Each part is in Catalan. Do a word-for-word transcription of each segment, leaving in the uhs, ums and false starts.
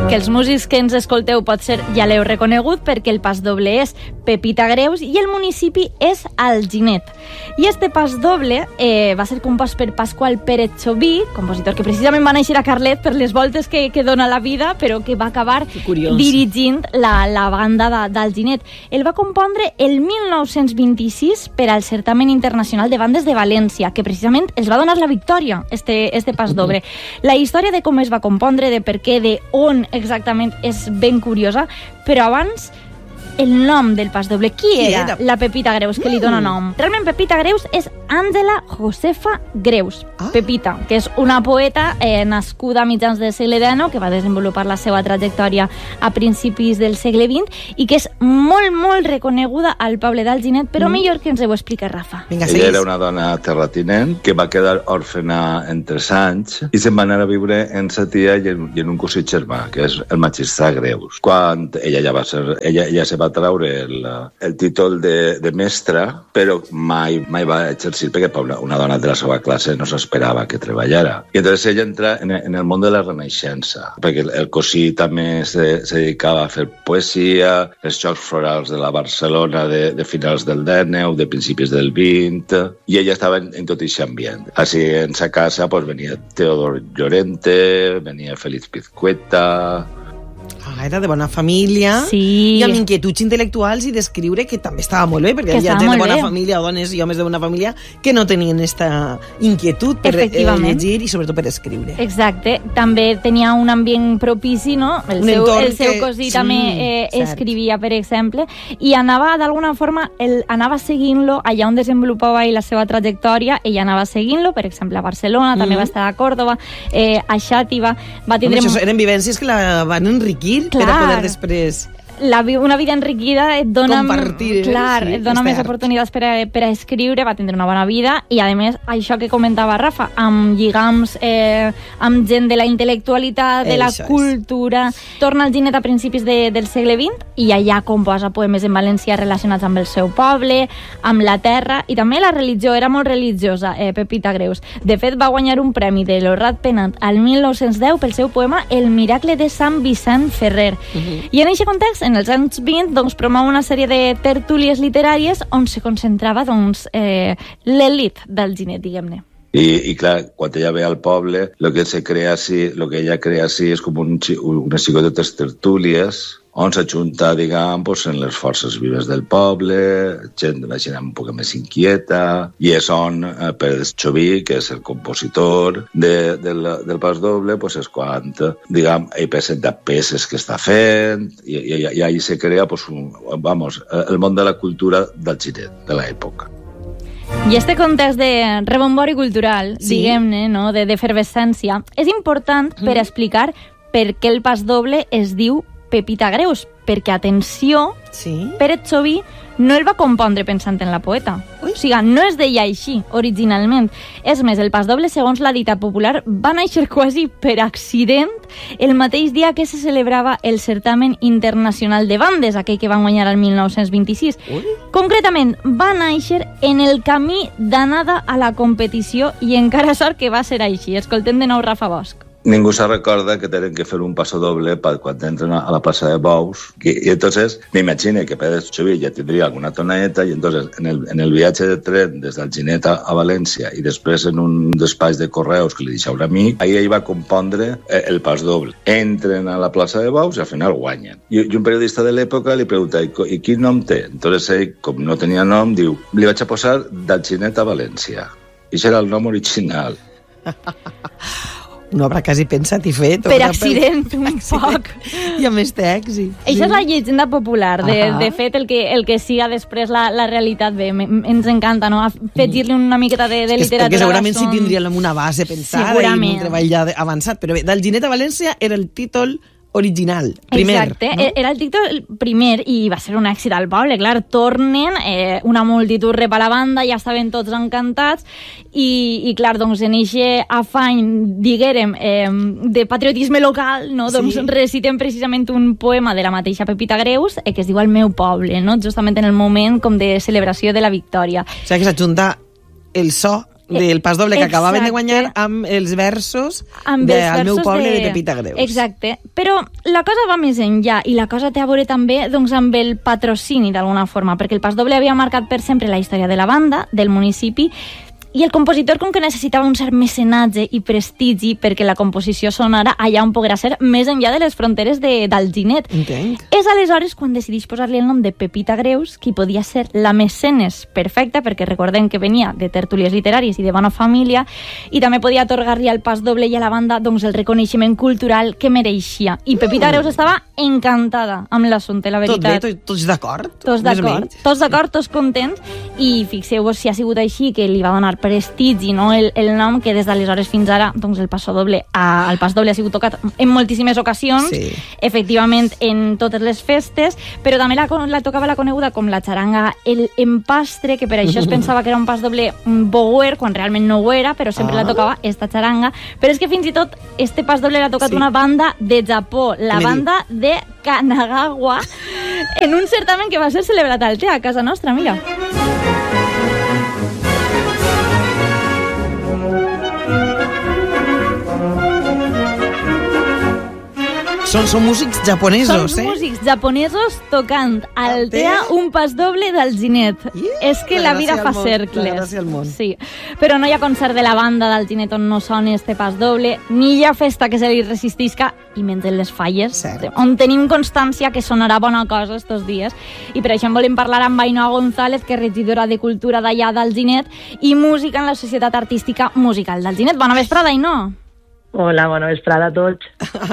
que els músics que ens escolteu potser ja l'heu reconegut perquè el pas doble és Pepita Greus i el municipi és Alginet. I este pas doble eh, va ser compost per Pasqual Pérez Choví, compositor que precisament va néixer a Carlet per les voltes que, que dona la vida, però que va acabar dirigint la, la banda d'Alginet. El va compondre el mil nou-cents vint-i-sis per al Certamen Internacional de Bandes de València, que precisament els va donar la victòria, este, este pas doble. La història de com es va compondre, de per què, de on exactament, és ben curiosa, però abans el nom del pas doble. Qui, Qui era, era la Pepita Greus que li dona nom? Realment Pepita Greus és Àngela Josefa Greus. Ah. Pepita, que és una poeta eh, nascuda a mitjans del segle dinou, que va desenvolupar la seva trajectòria a principis del segle vint i que és molt, molt reconeguda al poble d'Alginet, però mm. millor que ens ho explica Rafa. Vinga, ella era una dona terratinent que va quedar òrfena en tres anys i se'n va anar a viure en sa tia i en, i en un cosí germà, que és el magistrà Greus. Quan ella ja va ser... Ella, ella se va traure el, el títol de, de mestra, però mai, mai va exercir perquè una, una dona de la seva classe no s'esperava que treballara. I entonces ella entra en, en el món de la Renaixença, perquè el, el cosí també se, se dedicava a fer poesia, els jocs florals de la Barcelona de, de finals del dinou, de principis del vint, i ella estava en, en tot aquest ambient. Així, en sa casa pues, venia Teodor Llorente, venia Félix Pizcueta... Ah, era de bona família, sí. I amb inquietuds intel·lectuals i d'escriure, que també estava molt bé, perquè hi ha gent de bona bé. família, o dones i homes de bona família, que no tenien aquesta inquietud per eh, llegir i sobretot per escriure. Exacte. També tenia un ambient propici, no? El seu, el seu cosí que... també eh, sí, escrivia, per exemple, i anava, d'alguna forma, el, anava seguint-lo allà on desenvolupava ell la seva trajectòria, ella anava seguint-lo, per exemple, a Barcelona, mm. també va estar a Còrdova, eh, a Xàtiva, va tindre... Home, això eren vivències que la van enriquir. Clar. Per a poder després... La, una vida enriquida et dona, compartir, clar, sí, et dona més oportunitats per a, per a escriure, va tindre una bona vida i, a més, això que comentava Rafa, amb lligams, eh, amb gent de la intel·lectualitat, de la això cultura... És. Torna al Ginet a principis de, del segle vint i allà composa poemes en valencià relacionats amb el seu poble, amb la terra i també la religió, era molt religiosa, eh, Pepita Greus. De fet, va guanyar un premi de l'Honorat Penat al mil nou-cents deu pel seu poema El miracle de Sant Vicent Ferrer. Uh-huh. I en aquest context, en els anys vint, doncs, promou una sèrie de tertúlies literàries on se concentrava doncs, eh, l'elit del Ginet, diguem-ne. I, i clar, quan ella ve al poble, lo que se crea así, lo que ella crea así és com un, unes xicotetes tertúlies on s'ajunta, diguem, pues, en les forces vives del poble, gent, la gent un poc més inquieta, i és on eh, Pérez Choví, que és el compositor de, del, del pas doble, pues, és quan, diguem, ell presenta peces que està fent, i, i, i ahí se crea, pues, un, vamos, el món de la cultura del Ginet, de l'època. I este context de rebombori cultural, sí. diguem-ne, no? de d'efervescència, és important per explicar per què el pas doble es diu Pepita Greus, perquè, atenció, sí. Pérez Choví no el va compondre pensant en la poeta. Ui. O sigui, no es deia així, originalment. És més, el pas doble, segons la dita popular, va néixer quasi per accident el mateix dia que se celebrava el Certamen Internacional de Bandes, aquell que van guanyar el mil nou-cents vint-i-sis. Ui. Concretament, va néixer en el camí d'anada a la competició i encara sort que va ser així. Escoltem de nou Rafa Bosch. Ningú se recorda que tenen que fer un paso doble quan entren a la plaça de Bous. Y entonces me imagino que Pérez Choví ya tendría alguna toneta y entonces en el, en el viatge de tren des del Ginet a, a València i després en un despatx de correus que li deixa un amic, ahí ell va compondre el pas doble. Entren a la plaça de Bous i al final guanyen. I, i un periodista de l'època li pregunta i quin nom té? Entonces ell, com no tenia nom, diu, li vaig a posar del Ginet a València. I això era el nom original. Una obra quasi pensat i fet. Per accident, per... un accident. poc. I amb este èxit. Això sí. és la llegenda popular. De, de fet, el que, el que siga després la, la realitat bé. Ens encanta, no? Afegir-li una miqueta de, de literatura. Perquè segurament sí tindríem una base pensada i un treball ja avançat. Però bé, del Ginet a València era el títol original, primer. Exacte, no? Era el títol primer i va ser un èxit al poble, clar, tornen, eh, una multitud rep a la banda, ja estaven tots encantats i, i clar, doncs en eixe afany, diguérem, eh, de patriotisme local, no? Doncs sí. reciten precisament un poema de la mateixa Pepita Greus eh, que es diu El meu poble, no? Justament en el moment com de celebració de la victòria. O sigui que s'adjunta el so del pas doble que Exacte. acabaven de guanyar amb els versos amb de, els versos al meu poble de... de Pepita Greus. Exacte, però la cosa va més enllà i la cosa té a veure també doncs, amb el patrocini d'alguna forma, perquè el pas doble havia marcat per sempre la història de la banda, del municipi, i el compositor, com que necessitava un cert mecenatge i prestigi perquè la composició sonara allà on poguera ser més enllà de les fronteres de, d'Alginet. Entenc. És aleshores quan decideix posar-li el nom de Pepita Greus, qui podia ser la mecenes perfecta, perquè recordem que venia de tertúlies literaris i de bona família, i també podia atorgar-li al pas doble i a la banda doncs, el reconeixement cultural que mereixia. I Pepita mm. Greus estava encantada amb l'assumpte, la veritat. Tot bé, tots d'acord? Tots d'acord, tots d'acord, tots contents, i fixeu-vos si ha sigut així que li va donar prestigi, no? el, el nom que des d'aleshores fins ara doncs el paso doble a, el pas doble ha sigut tocat en moltíssimes ocasions, sí. efectivament en totes les festes, però també la, la tocava la coneguda com la xaranga El Empastre, que per això es pensava que era un pas doble boguer, quan realment no ho era, però sempre ah. la tocava esta xaranga, però és que fins i tot este pas doble l'ha tocat sí. una banda de Japó, la banda de Kanagawa, en un certamen que va ser celebrat al T E A, a casa nostra, mira. Són, són músics japonesos, són eh? Són músics japonesos tocant al T E A un pas doble d'Alginet. Yeah, és que la, la vida fa món, cercles. La gràcia al món. Sí. Però no hi ha concert de la banda d'Alginet on no soni este pas doble, ni hi ha festa que se li resistisca, i menys en les falles, Cert. on tenim constància que sonarà bona cosa estos dies. I per això en volem parlar amb Ainhoa González, que és regidora de Cultura d'allà d'Alginet i música en la Societat Artística Musical d'Alginet. Bona vesprada, Ainhoa. Hola, bona vesprada a tots.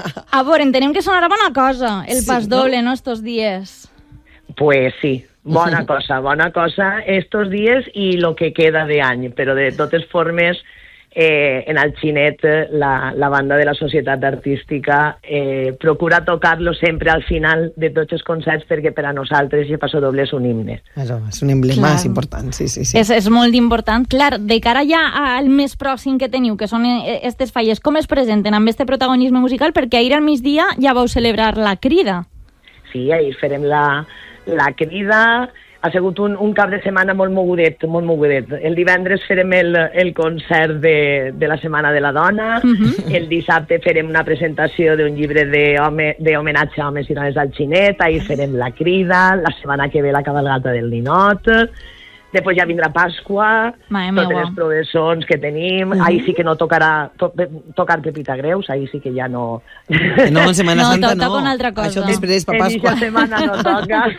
A veure, entenem que sonarà bona cosa, el sí, pas doble, no, estos dies? Pues sí, bona cosa, bona cosa estos dies i lo que queda de any, però de totes formes, eh, en Alginet, la, la banda de la Societat Artística eh, procura tocar-lo sempre al final de tots els concerts, perquè per a nosaltres el paso doble és un himne. És un emblema Clar. important, sí, sí. sí. És, és molt important. Clar, de cara ja al més pròxim que teniu, que són aquestes falles, com es presenten amb este protagonisme musical? Perquè ahir al migdia ja vau celebrar la Crida. Sí, ahir farem la, la Crida. Ha sigut un, un cap de setmana molt mogudet, molt mogudet. El divendres farem el, el concert de, de la Setmana de la Dona, uh-huh. el dissabte farem una presentació d'un llibre d'homenatge a homes i dones d'Alginet, ahir farem la Crida, la setmana que ve la cabalgata del Ninot, després ja vindrà Pasqua, Mare totes les processons que tenim, uh-huh. ahir sí que no tocarà to, tocar Pepita Greus, ahir sí que ja no... No, en Setmana Santa no. No, toca una altra cosa. Això després per Pasqua. En aquesta setmana no toca...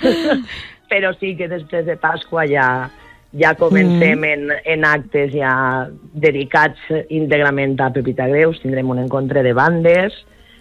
però sí que després de Pasqua ja, ja comencem mm. en, en actes ja dedicats íntegrament a Pepita Greus. Tindrem un encontre de bandes,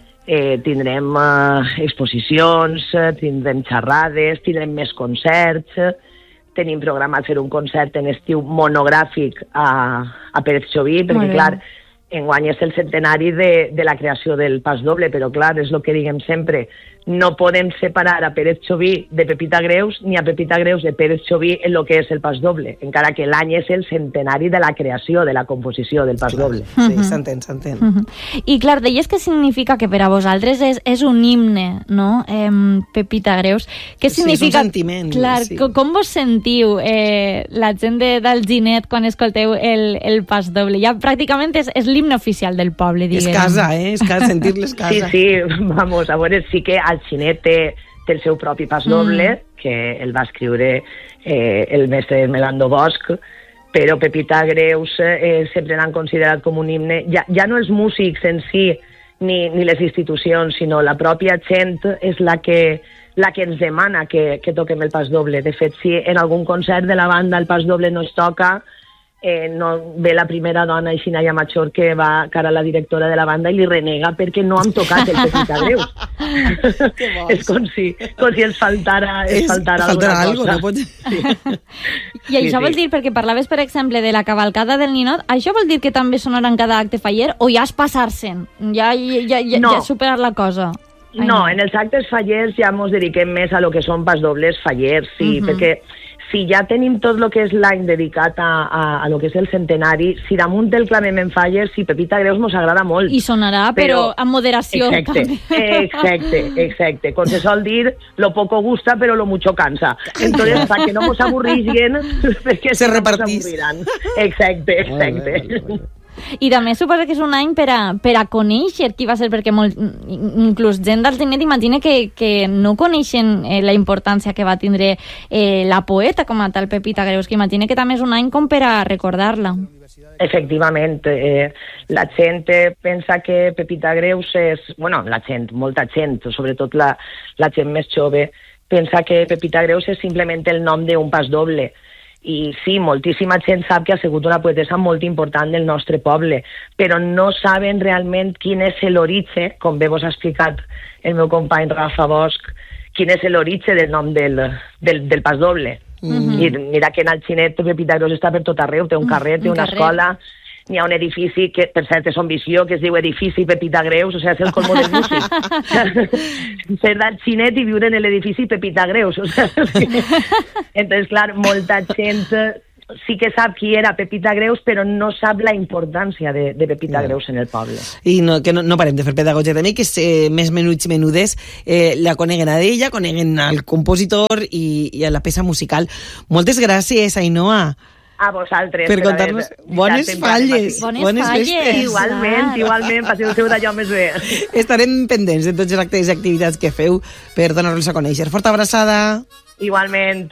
eh, tindrem eh, exposicions, tindrem xerrades, tindrem més concerts, tenim programat fer un concert en estiu monogràfic a, a Pérez Xoví, perquè clar, enguany és el centenari de, de la creació del pas doble, però clar, és el que diguem sempre, no podem separar a Pérez Xoví de Pepita Greus ni a Pepita Greus de Pérez Xoví en el que és el pas doble, encara que l'any és el centenari de la creació, de la composició del pas doble. Sí, s'entén, s'entén. Uh -huh. I clar, deies que significa que per a vosaltres és, és un himne, no? Eh, Pepita Greus. Què significa? Sí, és un sentiment. Clar, sí. com, com vos sentiu eh, la gent d'Alginet quan escolteu el, el pas doble? Ja pràcticament és, és l'himne oficial del poble, diguem. És casa, eh? És casa, sentir-les casa. Sí, sí, vamos, a veure, sí que Alginet té, té el seu propi pas doble, mm. que el va escriure eh, el mestre Melando Bosch, però Pepita Greus eh, sempre l'han considerat com un himne. Ja, ja no els músics en si, ni, ni les institucions, sinó la pròpia gent és la que, la que ens demana que, que toquem el pas doble. De fet, si en algun concert de la banda el pas doble no es toca, Eh, no, ve la primera dona, Ixinaya Machor, que va cara a la directora de la banda i li renega perquè no hem tocat el Pepita Greus. És com si, com si ens faltara, ens és, faltara, faltara alguna cosa. No pot... sí. I això sí, vol dir, sí. perquè parlaves, per exemple, de la cavalcada del Ninot, això vol dir que també sonarà en cada acte faller o ja és passar-se'n? Ja, ja, ja, no. ja superar la cosa? Ai, no, no, en els actes fallers ja ens dediquem més a lo que són pas dobles fallers, sí, uh-huh. perquè si ja tenim tot el que és l'any dedicat a, a, a lo que és el centenari, si damunt el clamem en falles, si Pepita Greus mos agrada molt. I sonarà, però, però amb moderació. Exacte, també. exacte, exacte. Com se sol dir, lo poco gusta, però lo mucho cansa. Entonces, para que no mos avorriguen, perquè se si repartís. No mos avorriran. Exacte, exacte. Molt bé, molt bé. I també suposa que és un any per a, per a conèixer qui va ser, perquè molt, inclús gent d'Alginet imagina que, que no coneixen eh, la importància que va tindre eh, la poeta com a tal Pepita Greus, que imagina que també és un any com per a recordar-la. Efectivament, eh, la gent pensa que Pepita Greus és... Bueno, la gent, molta gent, sobretot la, la gent més jove, pensa que Pepita Greus és simplement el nom d'un pas doble. I sí, moltíssima gent sap que ha sigut una poetessa molt important del nostre poble, però no saben realment quin és l'origen, com bé vos ha explicat el meu company Rafa Bosch, quin és l'origen del nom del, del, del pas doble. Mm-hmm. I mira que en Alginet Pepita Greus està per tot arreu, té un carrer, té una carrer. Escola, n'hi ha un edifici, que per cert és on visió, que es diu edifici Pepita Greus, o sigui, és el colmo del músic. Ser d'Alginet i viure en l'edifici Pepita Greus. O sigui. Entonces, clar, molta gent sí que sap qui era Pepita Greus, però no sap la importància de, de Pepita no. Greus en el poble. I no, que no, no parem de fer pedagogia també, que eh, més menuts i menudes eh, la coneguen a ella, coneguen al compositor i, i a la peça musical. Moltes gràcies, Ainhoa. A vosaltres. Per contar-nos bones falles. Bones, bones falles. Festes. Igualment, igualment, passeu-vos d'allò més bé. Estarem pendents de tots els actes i activitats que feu per donar-los a conèixer. Forta abraçada. Igualment.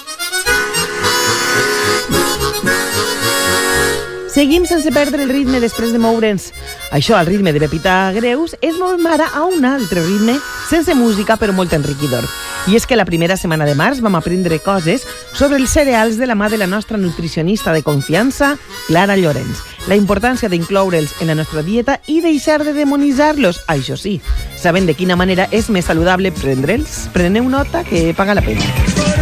Seguim sense perdre el ritme després de moure'ns. Això, el ritme de Pepita Greus, és movem ara a un altre ritme, sense música però molt enriquidor. I és que la primera setmana de març vam aprendre coses sobre els cereals de la mà de la nostra nutricionista de confiança, Clara Llorenç. La importància d'incloure'ls en la nostra dieta i deixar de demonitzar-los. Això sí, sabent de quina manera és més saludable prendre'ls, preneu nota que paga la pena.